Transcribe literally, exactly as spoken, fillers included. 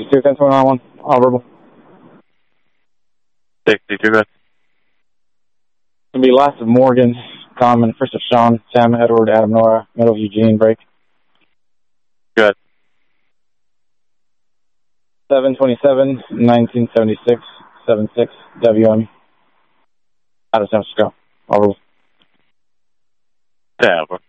sixty-two, ten twenty-nine, one. All verbal. sixty-two, good. It'll be last of Morgan, Common, first of Sean, Sam, Edward, Adam, Nora, middle of Eugene, break. Good. seven twenty-seven, nineteen seventy-six, seven six, W M. Out of San Francisco. All verbal. Yeah,